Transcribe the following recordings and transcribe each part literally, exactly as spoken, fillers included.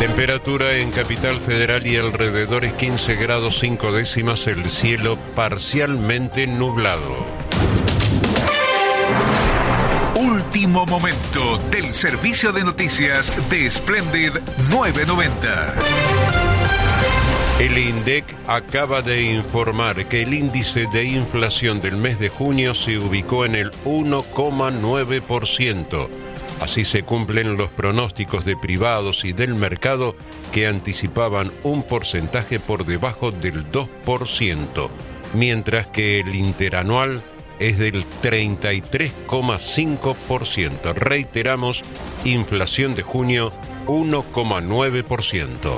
Temperatura en Capital Federal y alrededores quince grados cinco décimas, el cielo parcialmente nublado. Último momento del servicio de noticias de Splendid nueve noventa. El INDEC acaba de informar que el índice de inflación del mes de junio se ubicó en el uno coma nueve por ciento. Así se cumplen los pronósticos de privados y del mercado que anticipaban un porcentaje por debajo del dos por ciento, mientras que el interanual es del treinta y tres coma cinco por ciento. Reiteramos, inflación de junio uno coma nueve por ciento.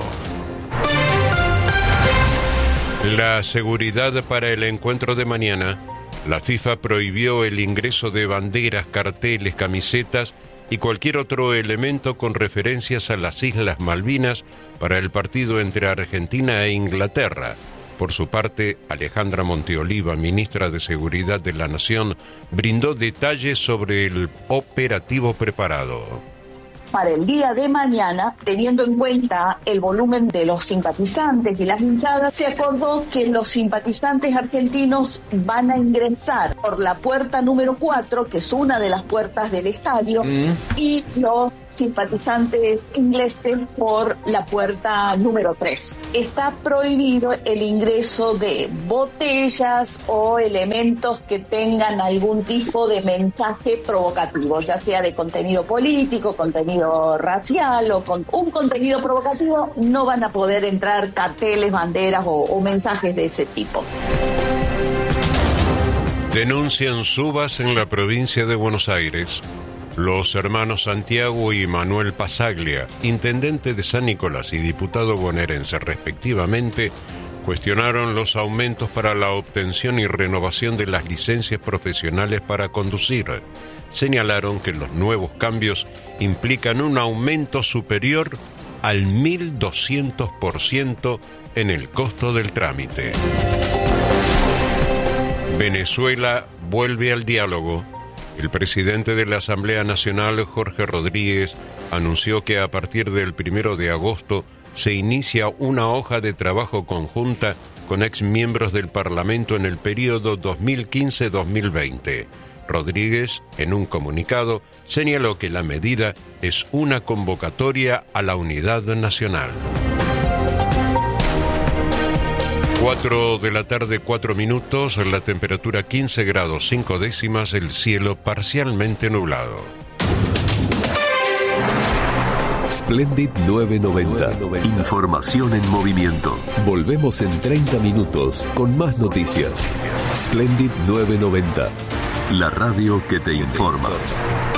La seguridad para el encuentro de mañana. La FIFA prohibió el ingreso de banderas, carteles, camisetas y cualquier otro elemento con referencias a las Islas Malvinas para el partido entre Argentina e Inglaterra. Por su parte, Alejandra Monteoliva, ministra de Seguridad de la Nación, brindó detalles sobre el operativo preparado. Para el día de mañana, teniendo en cuenta el volumen de los simpatizantes y las hinchadas, se acordó que los simpatizantes argentinos van a ingresar por la puerta número cuatro, que es una de las puertas del estadio, mm. y los simpatizantes ingleses por la puerta número tres. Está prohibido el ingreso de botellas o elementos que tengan algún tipo de mensaje provocativo, ya sea de contenido político, contenido racial o con un contenido provocativo. No van a poder entrar carteles, banderas o, o mensajes de ese tipo. Denuncian subas en la provincia de Buenos Aires. Los hermanos Santiago y Manuel Pasaglia, intendente de San Nicolás y diputado bonaerense respectivamente, cuestionaron los aumentos para la obtención y renovación de las licencias profesionales para conducir. Señalaron que los nuevos cambios implican un aumento superior al mil doscientos por ciento en el costo del trámite. Venezuela vuelve al diálogo. El presidente de la Asamblea Nacional, Jorge Rodríguez, anunció que a partir del primero de agosto se inicia una hoja de trabajo conjunta con exmiembros del Parlamento en el periodo dos mil quince a dos mil veinte. Rodríguez, en un comunicado, señaló que la medida es una convocatoria a la unidad nacional. Cuatro de la tarde, cuatro minutos, la temperatura quince grados cinco décimas, el cielo parcialmente nublado. Splendid nueve noventa. Información en movimiento. Volvemos en treinta minutos con más noticias. Splendid nueve noventa. La radio que te informa.